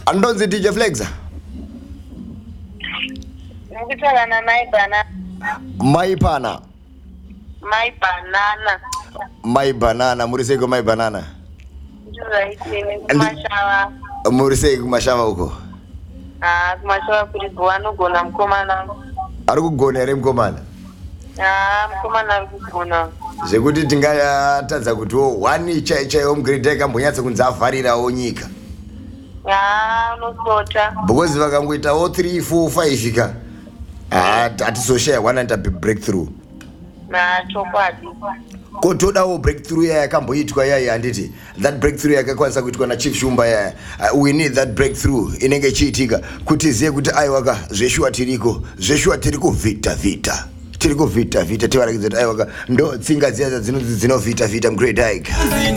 Andonzi DJ Flexa. Ngitala na my banana. My banana, muriseko my banana. Right, kumashawa. Muriseko kumashawa uko. Kumashawa kuri bwano gona mkomana. Ari kugona ere mkomana. Mkomana ari kugona. Zvekuti tingatadza kuti one chaiyo mugredhe kambonyatsa kunza avharirawo nyika. Unosota. Because vakangoitawo 3, 4, 5 ka. Hatizoshaya one and a breakthrough. Chokwadi. Kotodawo breakthrough yakamboitwa yaya handiti. That breakthrough yakakwanisa kuitwa na Chief Shumba yaya. We need that breakthrough inenge chiitika kuti ziye kuti aiwaka zveshua tiriko vita. Tiriko vita tivarakidza kuti aiwaka ndo tsinga dziya dzinovita mgrade hike.